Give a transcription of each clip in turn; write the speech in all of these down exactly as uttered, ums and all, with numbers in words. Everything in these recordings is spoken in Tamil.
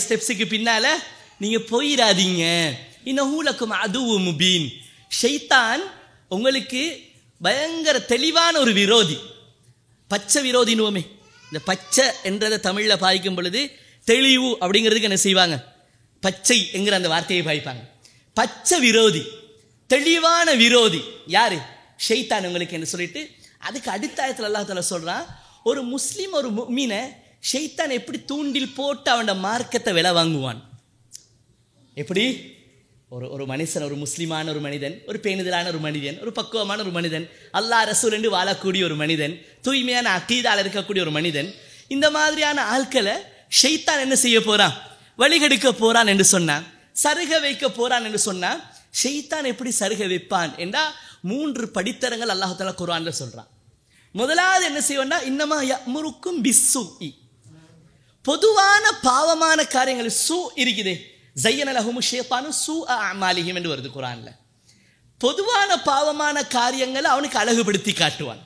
ஸ்டெப்ஸுக்கு பின்னால நீங்க போயிடாதீங்க. இன்னஹூலக்கும் அதுவு முபீன். ஷைத்தான் உங்களுக்கு பயங்கர தெளிவான ஒரு விரோதி, பச்சை விரோதினுவோமே. இந்த பச்சை என்றதை தமிழ்ல பாய்க்கும் பொழுது தெளிவு அப்படிங்கிறதுக்கு என்ன செய்வாங்க, பச்சை என்கிற அந்த வார்த்தையை பாய்ப்பாங்க. பச்சை விரோதி, தெளிவான விரோதி யாரு? ஷைத்தான் உங்களுக்கு என்று சொல்லிட்டு அதுக்கு அடுத்த ஆயத்துல அல்லாஹ் தஆலா சொல்றான், ஒரு முஸ்லிம் ஒரு முஃமினை ஷைத்தான் எப்படி தூண்டில் போட்டு அவனோட மார்க்கத்தை விலை வாங்குவான். எப்படி ஒரு ஒரு மனுஷன், ஒரு முஸ்லிமான ஒரு மனிதன், ஒரு பேணுதலான ஒரு மனிதன், ஒரு பக்குவமான ஒரு மனிதன், அல்லாஹ் ரசூல் என்று வாழக்கூடிய ஒரு மனிதன், தூய்மையான அக்கீதால இருக்கக்கூடிய ஒரு மனிதன், இந்த மாதிரியான ஆட்களை ஷைத்தான் என்ன செய்ய போறான், வழிகெடுக்க போறான் என்று சொன்னான், சருக வைக்க போறான் என்று சொன்னான். ஷைத்தான் எப்படி சருக வைப்பான் என்றா மூன்று படித்தரங்கள் அல்லாஹ் தஆலா குர்ஆன்ல சொல்றான். முதலாவது என்ன செய்வோம்னா, இன்னமா யஅமுருக்கும் பிஸ்ஸூஇ, பொதுவான பாவமான காரியங்கள் சூ இருக்குதே, ஸய்யன லஹுமு ஷைத்தானு சூஅ அமாலிஹிம் என்று வருது குர்ஆன்ல. பொதுவான பாவமான காரியங்களை அவனுக்கு அழகுபடுத்தி காட்டுவான்.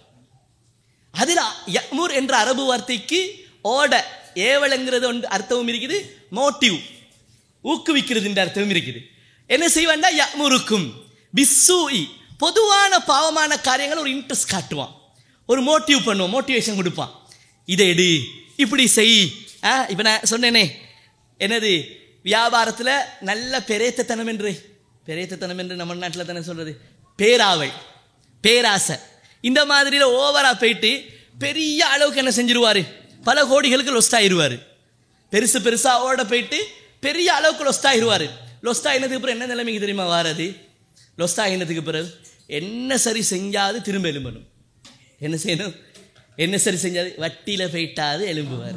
அதில் யஅமுர் என்ற அரபு வார்த்தைக்கு ஓட ஏவலங்கிறது அர்த்தமும் இருக்குது, மோட்டிவ் ஊக்குவிக்கிறது என்ற அர்த்தமும் இருக்குது. என்ன செய்வான்டா, யஅமுருக்கும் பிஸ்ஸூஇ, பொதுவான பாவமான காரியங்கள் ஒரு இன்ட்ரெஸ்ட் காட்டுவான், ஒரு மோட்டிவ் பண்ணுவான், மோட்டிவேஷன் கொடுப்பான். இதை எடு, இப்படி செய். இப்போ நான் சொன்னேனே என்னது, வியாபாரத்தில் நல்ல பெரேத்தத்தனம் என்று, பெரேத்தத்தனம் என்று நம்ம நாட்டில் தானே சொல்றது, பேராவை, பேராசை, இந்த மாதிரியில் ஓவராக போயிட்டு பெரிய அளவுக்கு என்ன செஞ்சிருவாரு, பல கோடிகளுக்கு லொஸ்ட் ஆயிடுவார். பெருசு பெருசாக ஓட போயிட்டு பெரிய அளவுக்கு லொஸ்ட் ஆயிடுவார். லொஸ்ட் ஆகினதுக்கு பிறகு என்ன நிலைமைக்கு தெரியுமா வாரது, லொஸ்ட் ஆகினதுக்கு பிறகு என்ன சரி செஞ்சாது திரும்ப எலும்பணும். என்ன செய்யணும், என்ன சரி செஞ்சாது, வட்டியில் போயிட்டாது எலும்புவார்.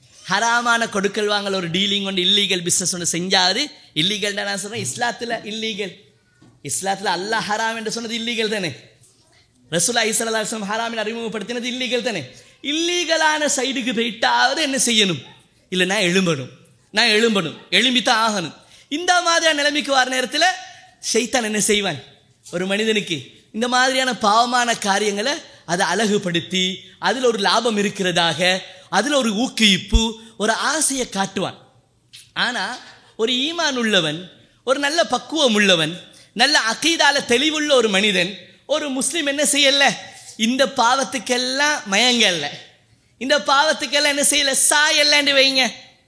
ஹராமான கொடுக்கல் வாங்கல் ஒரு டீலிங் ஒன்று, இல்லீகல் பிஸ்னஸ் ஒன்று செஞ்சாது, இல்லீகல் தான் நான் சொல்கிறேன், இஸ்லாத்தில் இல்லீகல், இஸ்லாத்தில் அல்லாஹ் ஹராம் என்று சொன்னது இல்லீகல் தானே, ரசூலுல்லாஹி ஸல்லல்லாஹு அலைஹி வஸல்லம் ஹராமில் அறிமுகப்படுத்தினது இல்லீகல் தானே. இல்லீகலான சைடுக்கு போயிட்டாவது என்ன செய்யணும், இல்லை நான் எழும்பணும், நான் எழும்பணும், எழும்பித்தான் ஆகணும். இந்த மாதிரியான நிலைமைக்கு வர நேரத்தில் ஷைத்தான் என்ன செய்வான், ஒரு மனிதனுக்கு இந்த மாதிரியான பாவமான காரியங்களை அதை அழகுபடுத்தி அதில் ஒரு லாபம் இருக்கிறதாக, அதில் ஒரு ஊக்குவிப்பு, ஒரு ஆசையை காட்டுவான். ஆனால் ஒரு ஈமான் உள்ளவன், ஒரு நல்ல பக்குவம் உள்ளவன், நல்ல அகீதால தெளிவுள்ள ஒரு மனிதன், ஒரு முஸ்லீம் என்ன செய்யல, இந்த பாவத்துக்கெல்லாம் மயங்கல்ல, இந்த பாவத்துக்கெல்லாம் என்ன செய்யல, சாயல்லன்னு வைங்க.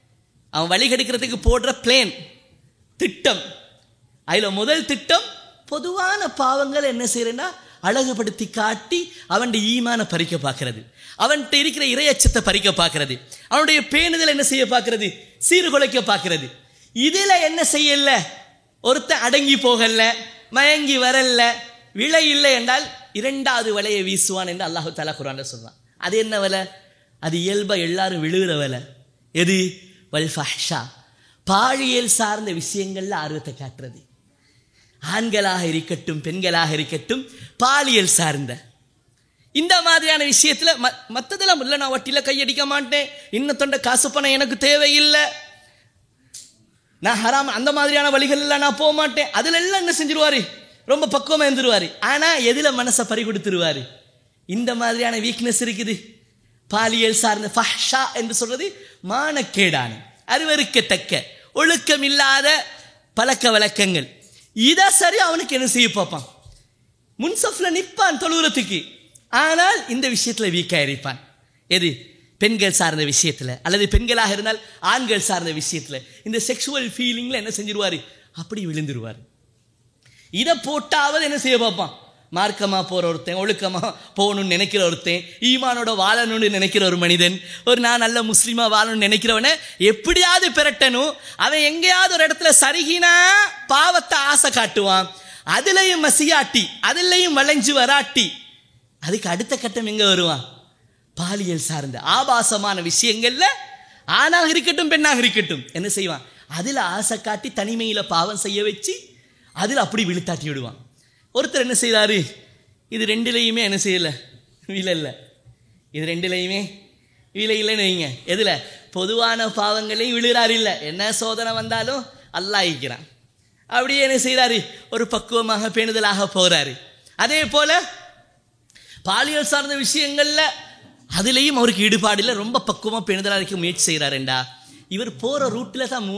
அவன் வழி கெடுக்கிறதுக்கு போடுற பிளேன் திட்டம், அதில் முதல் திட்டம் பொதுவான பாவங்கள் என்ன செய்யறேன்னா அழகுபடுத்தி காட்டி அவன் ஈமான பறிக்க பார்க்கிறது, அவன்கிட்ட இருக்கிற இறையச்சத்தை பறிக்க பார்க்கிறது, அவனுடைய பேணுதல் என்ன செய்ய பார்க்கிறது, சீர்குலைக்க பார்க்கிறது. இதில் என்ன செய்யல, ஒருத்தன் அடங்கி போகல, மயங்கி வரல, விலை இல்லை என்றால் இரண்டாவது வலையை வீசுவான் என்று அல்லாஹு தஆலா குர்ஆன்ல சொல்றான். அது என்ன வலை, அது இயல்பா எல்லாரும் விழுகிற வலை. எது, வல் ஃபஹ்ஷா, பாலியல் சார்ந்த விஷயங்கள்ல ஆர்வத்தை காட்டுறது. ஆண்களாக இருக்கட்டும் பெண்களாக இருக்கட்டும், பாலியல் சார்ந்த இந்த மாதிரியான விஷயத்துல மற்றதெல்லாம் இல்லை, நான் வட்டியில கையடிக்க மாட்டேன், இன்னும் தொண்ட காசு பணம் எனக்கு தேவையில்லை, நான் ஹராம் அந்த மாதிரியான வழிகள்ல நான் போக மாட்டேன், அதுல எல்லாம் என்ன செஞ்சிருவாரு, ரொம்ப பக்குவமா இருந்துருவாரு. ஆனா எதுல மனசை பறி கொடுத்துருவாரு, இந்த மாதிரியான வீக்னஸ் இருக்குது. பாலியல் சார்ந்த ஃபஹ்ஷா என்று சொல்றது மானக்கேடான, அருவருக்கத்தக்க, ஒழுக்கம் இல்லாத பழக்க வழக்கங்கள். இதை சரி அவனுக்கு என்ன செய்ய பார்ப்பான், முன்சஃப்ல நிற்பான் தொழுகிறதுக்கு, ஆனால் இந்த விஷயத்துல வீக்காக இருப்பான். எது, பெண்கள் சார்ந்த விஷயத்துல, அல்லது பெண்களாக இருந்தால் ஆண்கள் சார்ந்த விஷயத்துல, இந்த செக்ஷுவல் ஃபீலிங்ல என்ன செஞ்சிருவாரு, அப்படி விழுந்துருவார். இதை போட்டாவது என்ன செய்ய பார்ப்பான், மார்க்கமா போற ஒருத்தன், ஒழுக்கமா போகணும்னு நினைக்கிற ஒருத்தன், ஈமானோட வாழணும்னு நினைக்கிற ஒரு மனிதன், ஒரு நான் நல்ல முஸ்லீமா வாழணும்னு நினைக்கிறவனை எப்படியாவது பெறட்டணும். அவன் எங்கேயாவது ஒரு இடத்துல சருகினா பாவத்தை ஆசை காட்டுவான், அதுலயும் மசியாட்டி, அதுலயும் வளைஞ்சு வராட்டி, அதுக்கு அடுத்த கட்டம் எங்க வருவான், பாலியல் சார்ந்த ஆபாசமான விஷயங்கள்ல, ஆணாக இருக்கட்டும் பெண்ணாக இருக்கட்டும், என்ன செய்வான், அதுல ஆசை காட்டி தனிமையில பாவம் செய்ய வச்சு அதில் அப்படி விழுத்தாட்டி விடுவான். ஒருத்தர் என்ன செய்தாரு, இது ரெண்டுலையுமே என்ன செய்யலை, விலை இல்லை, இது ரெண்டுலையுமே விலை இல்லைன்னு வைங்க. எதுல, பொதுவான பாவங்களையும் விழுறாரு, இல்லை என்ன சோதனை வந்தாலும் அல்லாஹ் இருக்கிறான், அப்படியே என்ன செய்கிறாரு, ஒரு பக்குவமாக பேணுதலாக போகிறாரு. அதே போல பாலியல் சார்ந்த விஷயங்கள்ல அதுலேயும் அவருக்கு ஈடுபாடு இல்லை, ரொம்ப பக்குவமாக பேணுதலாக இருக்க முயற்சி செய்கிறாருண்டா, இவர் போகிற ரூட்டில் தான்